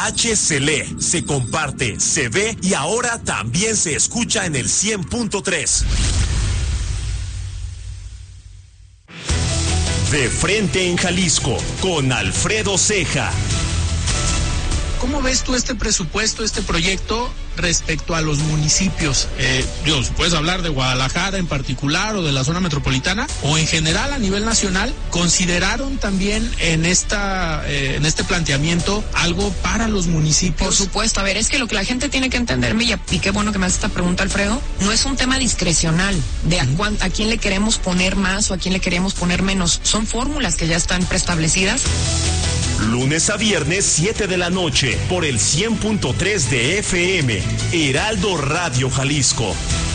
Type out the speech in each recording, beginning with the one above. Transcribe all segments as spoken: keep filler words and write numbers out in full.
H se lee, se comparte, se ve y ahora también se escucha en el cien punto tres. De frente en Jalisco, con Alfredo Ceja. ¿Cómo ves tú este presupuesto, este proyecto respecto a los municipios? Eh, Dios, ¿puedes hablar de Guadalajara en particular o de la zona metropolitana? ¿O en general a nivel nacional? ¿Consideraron también en esta eh, en este planteamiento algo para los municipios? Por supuesto. A ver, es que lo que la gente tiene que entenderme, y, y qué bueno que me hace esta pregunta, Alfredo, no es un tema discrecional de a, cuán, a quién le queremos poner más o a quién le queremos poner menos. Son fórmulas que ya están preestablecidas. Lunes a viernes, siete de la noche, por el cien punto tres de F M, Heraldo Radio Jalisco.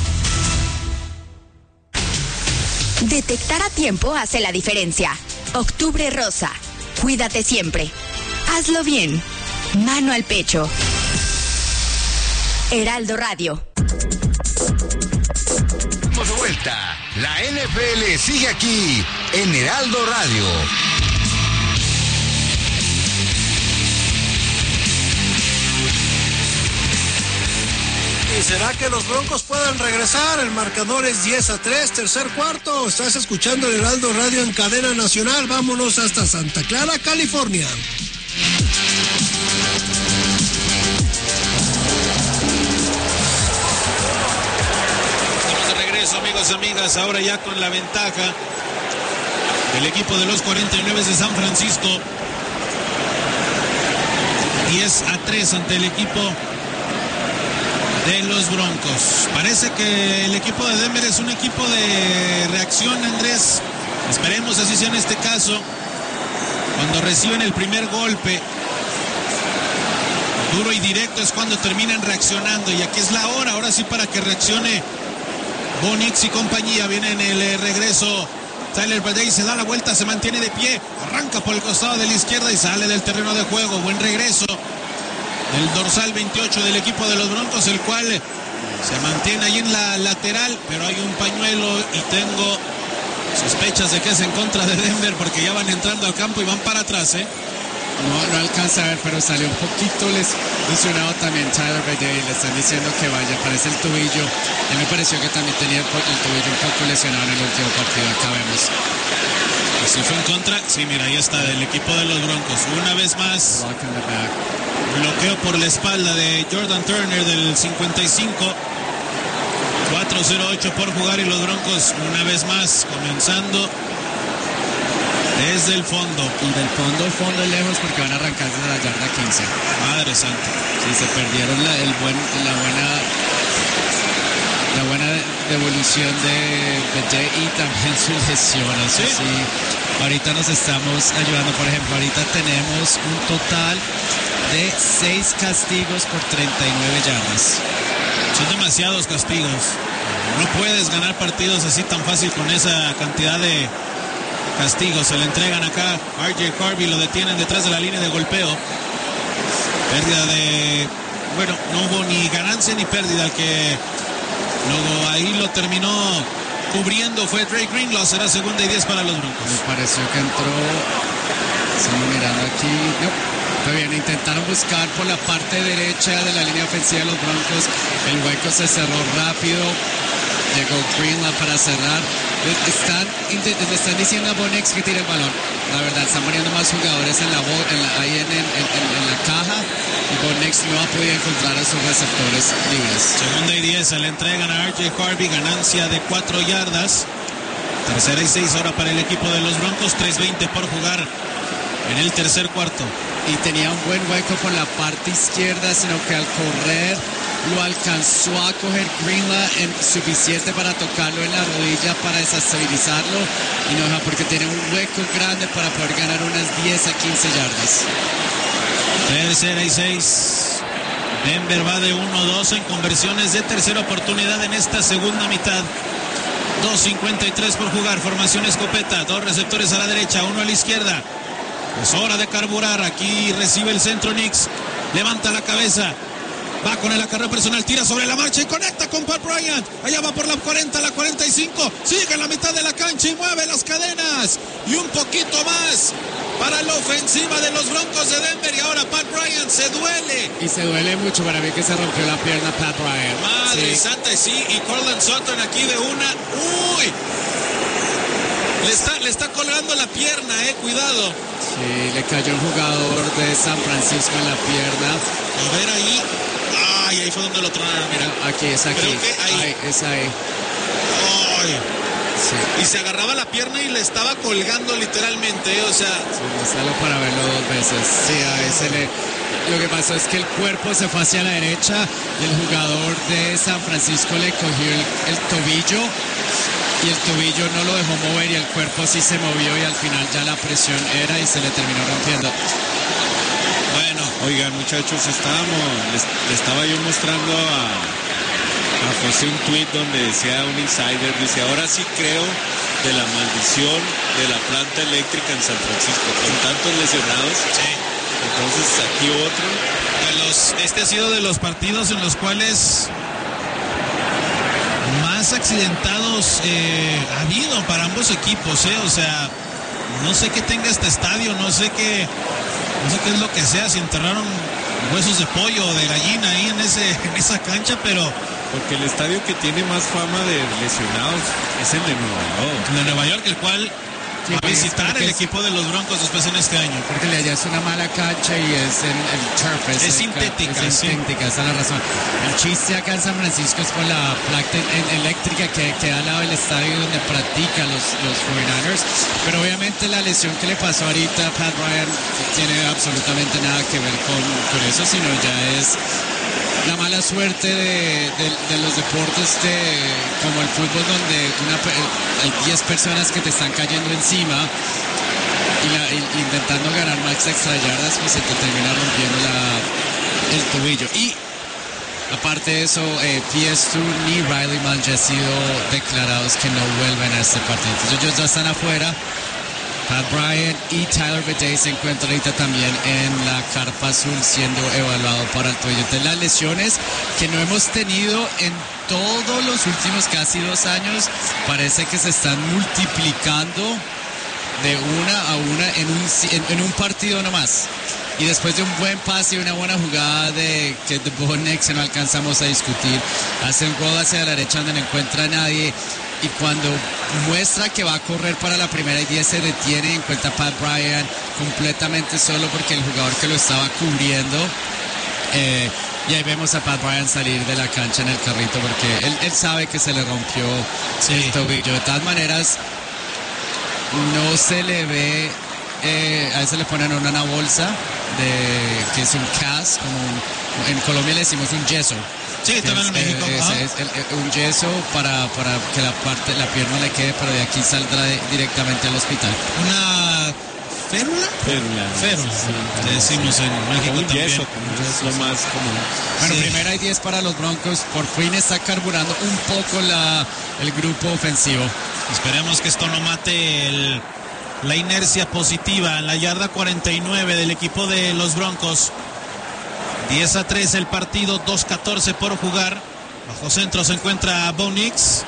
Detectar a tiempo hace la diferencia. Octubre Rosa. Cuídate siempre. Hazlo bien. Mano al pecho. Heraldo Radio. Estamos de vuelta. La N F L sigue aquí en Heraldo Radio. ¿Y será que los Broncos puedan regresar? El marcador es diez a tres, tercer cuarto. Estás escuchando el Heraldo Radio en cadena nacional. Vámonos hasta Santa Clara, California. Estamos de regreso, amigos y amigas. Ahora ya con la ventaja del equipo de los cuarenta y nueve de San Francisco. diez a tres ante el equipo de los Broncos. Parece que el equipo de Denver es un equipo de reacción, Andrés. Esperemos así sea en este caso. Cuando reciben el primer golpe duro y directo es cuando terminan reaccionando. Y aquí es la hora, ahora sí, para que reaccione Bo Nix y compañía. Viene en el regreso Tyler Badie, se da la vuelta, se mantiene de pie, arranca por el costado de la izquierda y sale del terreno de juego. Buen regreso el dorsal veintiocho del equipo de los Broncos, el cual se mantiene ahí en la lateral, pero hay un pañuelo y tengo sospechas de que es en contra de Denver porque ya van entrando al campo y van para atrás, ¿eh? No, no alcanza a ver, pero salió un poquito lesionado también Tyler Badie, le están diciendo que vaya, parece el tobillo. A mí me pareció que también tenía el, el tobillo un poco lesionado en el último partido, acá vemos. ¿Si fue en contra? Sí, mira, ahí está, del equipo de los Broncos. Una vez más, bloqueo por la espalda de Jordan Turner del cincuenta y cinco. cuatro cero ocho por jugar y los Broncos una vez más comenzando desde el fondo. Y del fondo, el fondo es lejos porque van a arrancar desde la yarda quince. Madre santa. Sí, se perdieron la, el buen, la buena la buena devolución de Badie y también su lesión. Eso sí. sí. Ahorita nos estamos ayudando. Por ejemplo, ahorita tenemos un total de seis castigos por treinta y nueve yardas. Son demasiados castigos. No puedes ganar partidos así tan fácil con esa cantidad de castigos. Se le entregan acá a R J Harvey, lo detienen detrás de la línea de golpeo. Pérdida de... Bueno, no hubo ni ganancia ni pérdida. El que luego ahí lo terminó cubriendo fue Drake Greenlaw. Será segunda y diez para los Broncos. Me pareció que entró... Estamos mirando aquí... No. Está bien, intentaron buscar por la parte derecha de la línea ofensiva de los Broncos. El hueco se cerró rápido. Llegó Greenlaw para cerrar. Están, le están diciendo a Bo Nix que tire el balón. La verdad, están poniendo más jugadores en la, en la, ahí en, en, en, en la caja. Y Bo Nix no ha podido encontrar a sus receptores libres. Segunda y diez, se le entregan a R J Harvey. Ganancia de cuatro yardas. Tercera y seis ahora para el equipo de los Broncos. tres veinte por jugar en el tercer cuarto. Y tenía un buen hueco por la parte izquierda, sino que al correr lo alcanzó a coger Greenlaw en suficiente para tocarlo en la rodilla para desestabilizarlo y no deja porque tiene un hueco grande para poder ganar unas diez a quince yardas. Tercera y seis. Denver va de uno dos en conversiones de tercera oportunidad en esta segunda mitad. dos cincuenta y tres por jugar. Formación escopeta. Dos receptores a la derecha, uno a la izquierda. Es hora de carburar. Aquí recibe el centro Nix. Levanta la cabeza. Va con el acarreo personal. Tira sobre la marcha y conecta con Pat Bryant. Allá va por la cuarenta, la cuarenta y cinco. Sigue en la mitad de la cancha y mueve las cadenas. Y un poquito más. para la ofensiva de los Broncos de Denver. Y ahora Pat Bryant se duele. Y se duele mucho para mí que se rompió la pierna Pat Bryant. Madre sí. santa, sí. Y Cortland Sutton aquí de una. ¡Uy! Le está, le está colgando la pierna, eh. Cuidado. Sí, le cayó un jugador de San Francisco en la pierna. A ver ahí. Ay, ahí fue donde lo tronaron, mira. Aquí, es aquí. Creo que ahí. Ay, es ahí. Ay. Sí. Y se agarraba la pierna y le estaba colgando literalmente, ¿eh? O sea. Sí, solo para verlo dos veces. Sí, ahí se le. Lo que pasó es que el cuerpo se fue hacia la derecha y el jugador de San Francisco le cogió el, el tobillo y el tobillo no lo dejó mover y el cuerpo sí se movió y al final ya la presión era y se le terminó rompiendo. Bueno, oigan muchachos, estábamos, les, le estaba yo mostrando a, a José un tweet donde decía un insider, dice, ahora sí creo de la maldición de la planta eléctrica en San Francisco, con tantos lesionados. Sí. Entonces aquí otro. De los, este ha sido de los partidos en los cuales más accidentados eh, ha habido para ambos equipos, ¿eh? O sea, no sé qué tenga este estadio, no sé qué, no sé qué es lo que sea, si enterraron huesos de pollo o de gallina ahí en ese, en esa cancha, pero porque el estadio que tiene más fama de lesionados es el de Nueva York. El de Nueva York, el cual Sí, va a visitar el es, equipo de los Broncos después en este año. Porque le allá es una mala cancha y es el, el turf. Es, es sintética. Es sintética, sí. Esa es la razón. El chiste acá en San Francisco es por la placa eléctrica que queda al lado del estadio donde practican los, los cuarenta y nueve ers. Pero obviamente la lesión que le pasó ahorita a Pat Bryant tiene absolutamente nada que ver con, con eso, sino ya es la mala suerte de, de, de los deportes de, como el fútbol, donde una, hay diez personas que te están cayendo encima y, la, y intentando ganar más extra yardas, pues se te termina rompiendo la, el tobillo. Y aparte de eso, eh, P S dos ni Riley Munn ya han sido declarados que no vuelven a este partido. Entonces ellos ya están afuera. Pat Bryant y Tyler Biadasz se encuentran ahorita también en la carpa azul siendo evaluado para el tobillo. Entonces las lesiones que no hemos tenido en todos los últimos casi dos años parece que se están multiplicando de una a una en un, en, en un partido nomás. Y después de un buen pase y una buena jugada de que de Bo Nix no alcanzamos a discutir, hace un gol hacia la derecha donde no encuentra a nadie. Y cuando muestra que va a correr para la primera y diez se detiene y encuentra a Pat Bryant completamente solo porque el jugador que lo estaba cubriendo. Eh, y ahí vemos a Pat Bryant salir de la cancha en el carrito porque él, él sabe que se le rompió sí. el tobillo. De todas maneras, no se le ve, eh, a veces le ponen una, una bolsa de que es un cast, como un, en Colombia le decimos un yeso. Sí, también en México. Es, es, es, es un yeso para, para que la parte, la pierna le quede, pero de aquí saldrá de, directamente al hospital. ¿Una férula? Férula. Férula. Sí, le decimos en México un también. Yeso, es lo más común. Bueno, sí. Primera y diez para los Broncos. Por fin está carburando un poco la, el grupo ofensivo. Esperemos que esto no mate el, la inercia positiva en la yarda cuarenta y nueve del equipo de los Broncos. diez a tres el partido, dos catorce por jugar. Bajo centro se encuentra Bo Nix.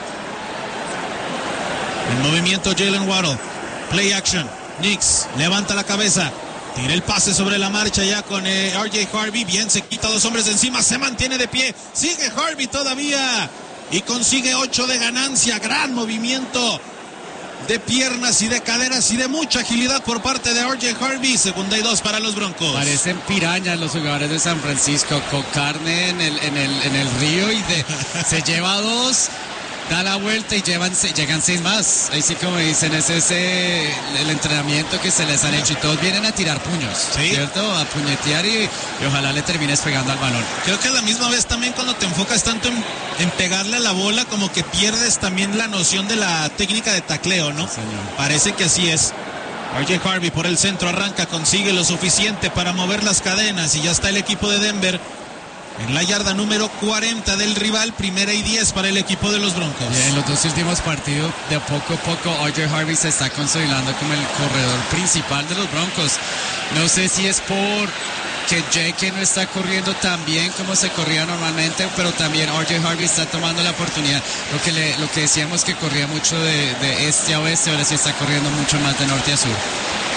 En movimiento Jalen Waddle. Play action. Nix levanta la cabeza. Tira el pase sobre la marcha ya con eh, R J Harvey. Bien, se quita dos hombres de encima. Se mantiene de pie. Sigue Harvey todavía. Y consigue ocho de ganancia. Gran movimiento de piernas y de caderas y de mucha agilidad por parte de R J Harvey. Segunda y dos para los Broncos. Parecen pirañas los jugadores de San Francisco, con carne en el, en el, en el río y de, se lleva dos, da la vuelta y llevan, llegan seis más. Ahí sí, como dicen, es ese el entrenamiento que se les han hecho y todos vienen a tirar puños, ¿sí? ¿Cierto? A puñetear y, y ojalá le termines pegando al balón. Creo que a la misma vez también cuando te enfocas tanto en, en pegarle a la bola, como que pierdes también la noción de la técnica de tacleo, ¿no? Sí, parece que así es. R J Harvey por el centro arranca, consigue lo suficiente para mover las cadenas y ya está el equipo de Denver en la yarda número cuarenta del rival, primera y diez para el equipo de los Broncos. Y en los dos últimos partidos, de poco a poco, R J Harvey se está consolidando como el corredor principal de los Broncos. No sé si es por que Jake no está corriendo tan bien como se corría normalmente, pero también R J Harvey está tomando la oportunidad. Lo que, le, lo que decíamos que corría mucho de, de este a oeste, ahora sí está corriendo mucho más de norte a sur.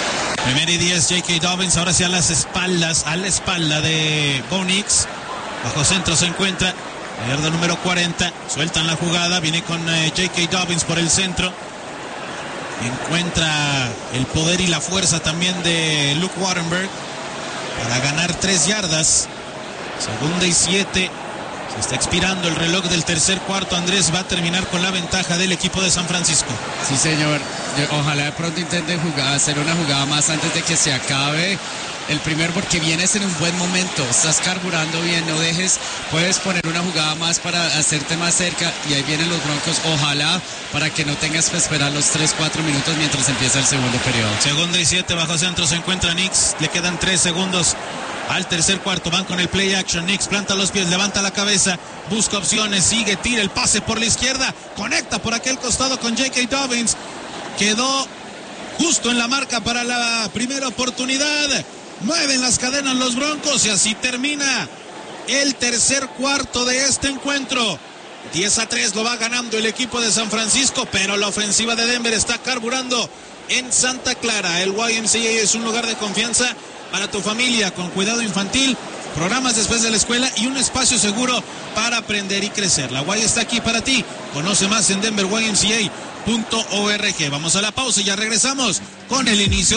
Primera y diez, J K. Dobbins, ahora sí a las espaldas, a la espalda de Bo Nix. Bajo centro se encuentra la yarda número cuarenta. Sueltan la jugada, viene con eh, J K. Dobbins por el centro. Encuentra el poder y la fuerza también de Luke Wattenberg para ganar tres yardas. Segunda y siete. Se está expirando el reloj del tercer cuarto. Andrés va a terminar con la ventaja del equipo de San Francisco. Sí, señor. Ojalá de pronto intenten jugar, hacer una jugada más antes de que se acabe el primero, porque vienes en un buen momento, estás carburando bien, no dejes, puedes poner una jugada más para hacerte más cerca, y ahí vienen los Broncos. Ojalá para que no tengas que esperar los tres cuatro minutos mientras empieza el segundo periodo. Segunda y siete, bajo centro se encuentra Nix. Le quedan tres segundos al tercer cuarto. Van con el play action. Nix planta los pies, levanta la cabeza, busca opciones, sigue, tira el pase por la izquierda, conecta por aquel costado con J K. Dobbins. Quedó justo en la marca para la primera oportunidad. Mueven las cadenas los Broncos y así termina el tercer cuarto de este encuentro. diez a tres lo va ganando el equipo de San Francisco, pero la ofensiva de Denver está carburando en Santa Clara. El Y M C A es un lugar de confianza para tu familia, con cuidado infantil, programas después de la escuela y un espacio seguro para aprender y crecer. La Y está aquí para ti. Conoce más en denver y m c a punto org. Vamos a la pausa y ya regresamos con el inicio